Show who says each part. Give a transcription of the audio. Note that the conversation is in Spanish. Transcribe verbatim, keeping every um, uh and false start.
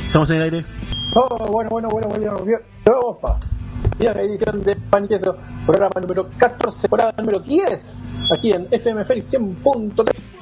Speaker 1: Estamos en el aire.
Speaker 2: Oh, bueno, bueno, bueno, bueno. Opa. Bien, edición de Pan y Queso, programa número catorce, temporada número diez, aquí en F M Félix cien punto tres.